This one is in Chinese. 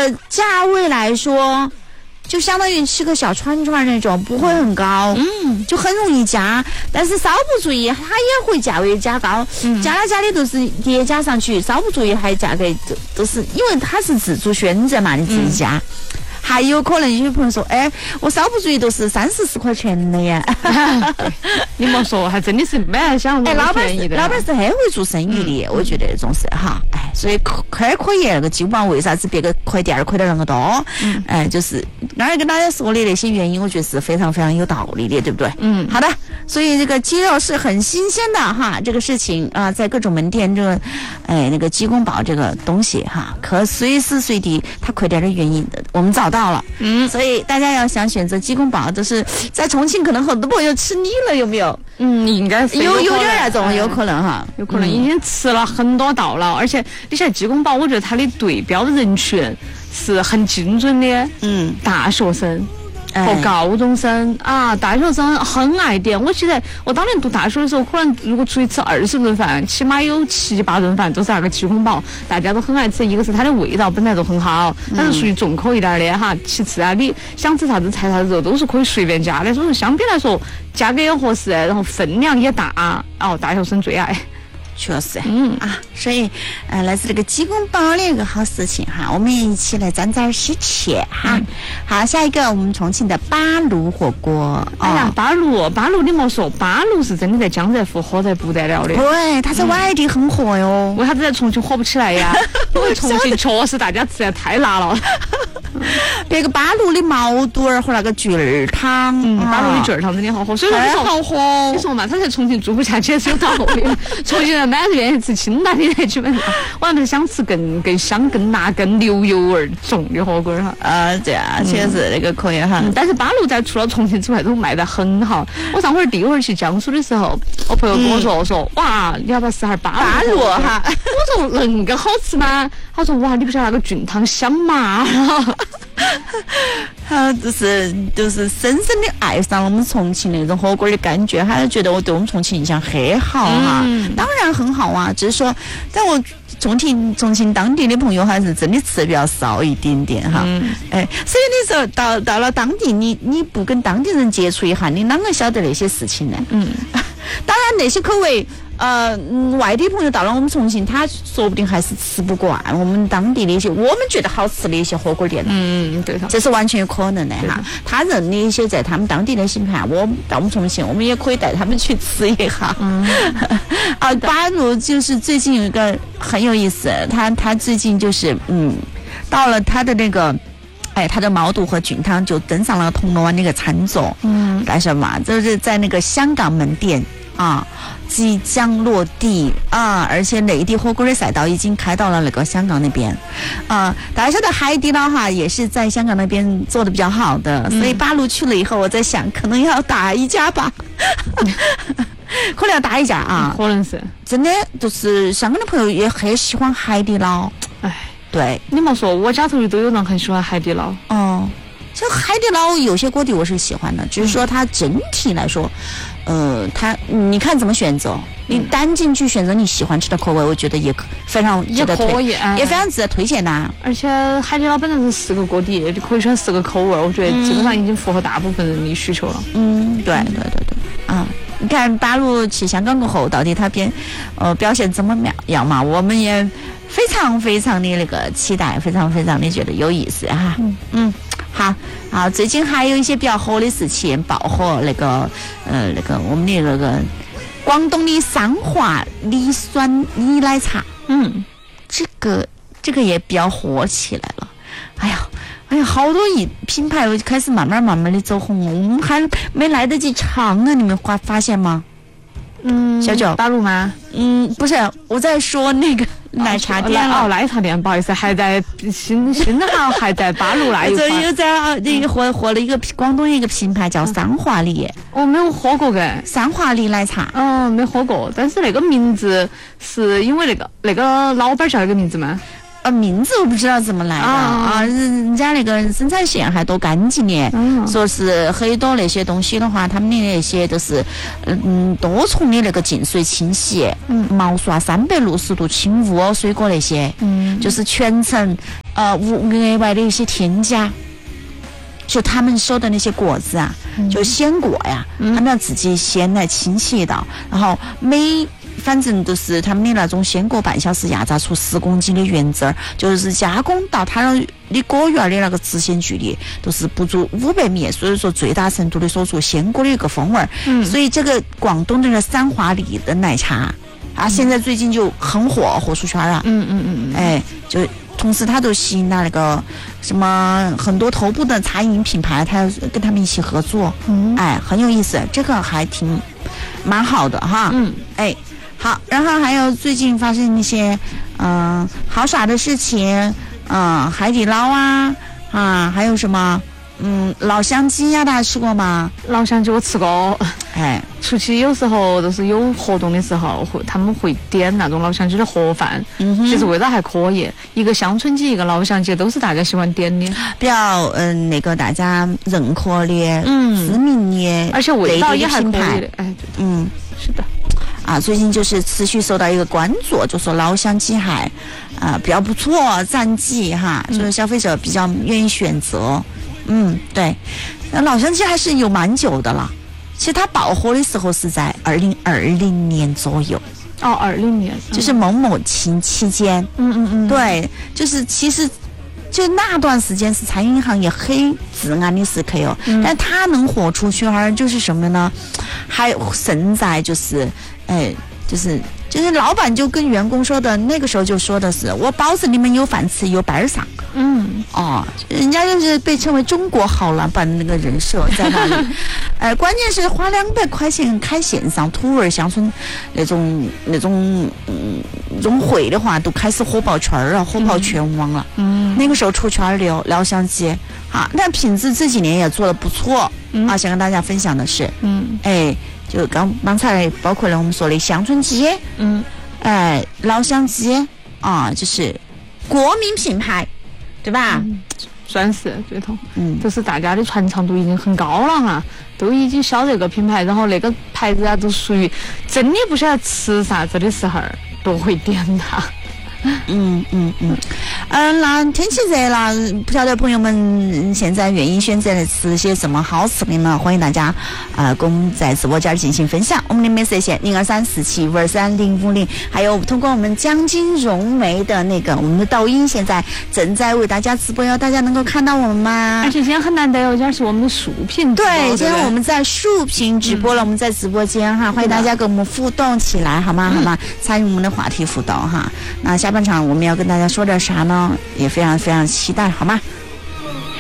的价位来说，就相当于是个小串串那种，不会很高，就很容易加。但是稍不注意，它也会价位加高，加了加的都是叠加上去，稍不注意还价格都是因为它是自主选择嘛，你自己加。还有可能有些朋友说，哎，我稍不注意都是30-40块钱的呀。 你莫说，还真的是没人想那么便宜的。 老板是很会做生意的，我觉得这种是哈，哎，所以可以那个基本上为啥子别个亏第二亏的那么多？哎，就是刚才跟大家说的那些原因，我觉得是非常非常有道理的，对不对？好的，所以这个鸡肉是很新鲜的哈，这个事情啊，在各种门店这个，哎，那个鸡公煲这个东西哈，可随时随地它亏点的原因的，我们找到了，所以大家要想选择鸡公煲，就是在重庆可能很多朋友吃腻了，有没有？ 应该是有点那种，有可能哈， 有可能已经吃了很多道了，而且你像鸡公煲，我觉得它的对标的人群是很精准的，大学生。和高中生啊，大学生很爱点。我记得我当年读大学的时候，可能如果出去吃20顿饭，起码有7-8顿饭都是那个鸡公煲，大家都很爱吃。一个是它的味道本来就很好，它是属于重口一点的哈。其次啊，你想吃啥子菜啥子肉都是可以随便加的，所以说相比来说价格也合适，然后分量也大，大学生最爱。 确实，所以，来自这个鸡公煲的一个好事情哈，我们也一起来沾沾喜气哈。好，下一个我们重庆的八路火锅。 哎呀，八路你莫说，八路是真的在江浙沪火得不得了的。 对，它在外地很火哟。 为啥子在重庆火不起来呀？因为重庆确实大家吃的太辣了。 那个八路的毛肚儿和那个菌儿汤， 八路的菌儿汤真的好喝，所以说你说好喝。 你说嘛，他在重庆住不下去是有道理。重庆人满是愿意吃清淡的那基本上，我还是想吃更香、更辣、更牛油味重的火锅哈。 对啊，确实那个可以哈。 但是八路在除了重庆之外都卖得很好。我上回第一回去江苏的时候，我朋友跟我说，哇，你要不要试下八路哈？我说能够好吃吗？他说哇，你不晓得那个菌汤香麻。 他就是深深的爱上了我们重庆那种火锅的感觉，他就觉得我对我们重庆印象很好哈。当然很好啊，只是说，但我重庆当地的朋友还是真的吃的比较少一点点哈。哎，所以你说到了当地，你不跟当地人接触一下，你啷个晓得那些事情呢？当然那些口味。外地朋友到了我们重庆，他说不定还是吃不惯我们当地的一些我们觉得好吃的一些火锅店。 对的， 这是完全有可能的哈。他认的一些在他们当地的新盘，我到我们重庆，我们也可以带他们去吃一下。八路就是最近有一个很有意思，他最近就是到了他的那个。哎，他的毛肚和菌汤就登上了铜锣湾那个餐桌。干什么？就是在那个香港门店啊，即将落地啊，而且内地火锅的赛道已经开到了那个香港那边啊。大家晓得海底捞哈也是在香港那边做的比较好的，所以八路去了以后，我在想可能要打一家吧。可能要打一家啊， 可能是真的，就是香港的朋友也很喜欢海底捞。 哎。 对， 你莫说，我家头里都有人很喜欢海底捞。 像海底捞有些锅底我是喜欢的，只是说它整体来说，你看怎么选择，你单进去选择你喜欢吃的口味，我觉得也非常值得推，也非常值得推荐的。 而且海底捞本身是4个锅底，你可以选4个口味，我觉得基本上已经符合大部分人的需求了。 对，你看八路去香港过后，到底他表现怎么样嘛？我们也非常非常的那个期待，非常非常的觉得有意思哈。好，最近还有一些比较火的事情，爆火那个我们的那个广东的三华梨酸梨奶茶，这个也比较火起来了。哎呀，好多品牌开始慢慢的走红，我们还没来得及尝呢，你们发现吗？小九， 八路吗？ 不是，我在说那个奶茶店了。 奶茶店，不好意思，还在新号还在八路那一块。 又在那个火了一个广东一个品牌叫三华梨。 我没有喝过的三华梨奶茶。 没喝过，但是那个名字是因为那个老板叫那个名字吗？ 名字我不知道怎么来的人家那个生产线还多干净的，说是很多那些东西的话，他们的那些都是多重的那个净水清洗，毛刷360度清污水果那些，就是全程额外的一些添加。就他们收的那些果子啊，就鲜果呀，他们要自己先来清洗一道，然后反正都是他们的那种鲜果半小时压榨出10公斤的原汁儿，就是加工到它的果园的那个直线距离都是不足500米，所以说最大程度的锁住鲜果的一个风味儿。所以这个广东的那个三华里的奶茶啊，现在最近就很火出圈了。哎，就。同时，他都吸引了那个什么很多头部的茶饮品牌，他跟他们一起合作，哎，很有意思，这个还蛮好的哈。哎，好，然后还有最近发生一些好耍的事情，海底捞还有什么老乡鸡呀，大家吃过吗？ 老乡鸡我吃过。 哎， 出去有时候都是有活动的时候，他们会点那种老乡鸡的盒饭，其实味道还可以。一个乡村鸡，一个老乡鸡，都是大家喜欢点的， 比较那个大家认可的，知名的， 而且味道也还可以的。哎，是的。 啊，最近就是持续受到一个关注，就说老乡鸡还比较不错，赞记哈，就是消费者比较愿意选择。对，老乡鸡还是有蛮久的了。其实它爆火的时候是在2020年左右。 哦，20年， 就是某期间。对，就是其实就那段时间是餐饮行业很至暗的时刻哟。但它能火出去，而就是什么呢？还胜在就是，就是老板就跟员工说的，那个时候就说的是，我保证你们有饭吃，有班儿上。人家就是被称为中国好老板的那个人设在那里。关键是花200块钱开线上土味乡村那种融汇的话，都开始火爆圈了，火爆全网了。那个时候出圈的老乡鸡啊，那品质这几年也做得不错啊，想跟大家分享的是，就刚才包括了我们说的乡村鸡，老乡鸡啊，就是国民品牌，对吧？ 算是对头，都是大家的传唱度已经很高了哈，都已经晓得这个品牌，然后那个牌子啊，都属于真的不晓得吃啥子的时候都会点它。 那天气热了，不晓得朋友们现在愿意选择来吃些什么好吃的呢？欢迎大家跟我们在直播间进行分享。我们的美色线0234753050，还有通过我们江津融媒的那个我们的抖音，现在正在为大家直播哟，大家能够看到我们吗？ 而且今天很难得哟，今天是我们的竖屏直播。 对，今天我们在竖屏直播了，我们在直播间哈，欢迎大家跟我们互动起来，好吗？参与我们的话题互动哈。那下半场我们要跟大家说点啥呢？也非常非常期待，好吗？